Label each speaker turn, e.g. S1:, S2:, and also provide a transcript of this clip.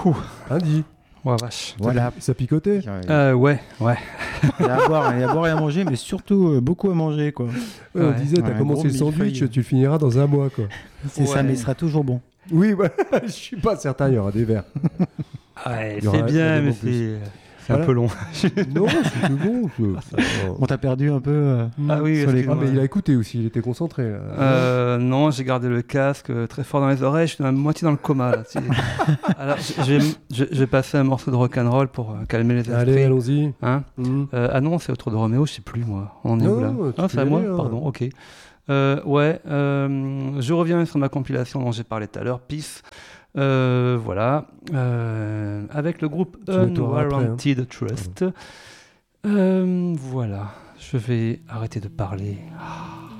S1: Lundi.
S2: Ouais, vache.
S3: Voilà.
S1: Ça picotait.
S2: Ouais.
S3: Il y a à boire et à manger, mais surtout beaucoup à manger, quoi.
S1: Ouais, on
S2: Ouais.
S1: disait, t'as
S3: Ouais, un
S1: commencé
S3: gros
S1: le sandwich,
S3: millefeuille.
S1: tu le finiras dans un mois, quoi.
S3: C'est ça,
S2: Ouais.
S3: mais il sera toujours bon.
S1: Oui, voilà. Je suis pas certain, il y aura des verres.
S2: Ouais,
S1: Il y aura-
S2: c'est
S1: il y a
S2: bien,
S1: des
S2: mais
S1: bons plus.
S2: c'est un
S1: Voilà.
S2: peu long.
S1: Non, c'est tout bon.
S3: On t'a perdu un peu
S2: Ah oui,
S3: sur les...
S1: Ah, mais il a écouté aussi, il était concentré. Là.
S2: Non, j'ai gardé le casque très fort dans les oreilles, je suis à moitié dans le coma. Là. Alors, je vais passer un morceau de rock'n'roll pour calmer les esprits.
S1: Allez, allons-y.
S2: Hein ah non, c'est autour de Roméo, je sais plus moi. On est
S1: Non,
S2: où là
S1: tu
S2: Ah,
S1: peux
S2: c'est à
S1: y
S2: moi
S1: aller, hein.
S2: Pardon, ok. Je reviens sur ma compilation dont j'ai parlé tout à l'heure, Peace. Voilà. Avec le groupe
S1: Tu nettoieras après,
S2: Unwarranted Trust. Voilà. Je vais arrêter de parler.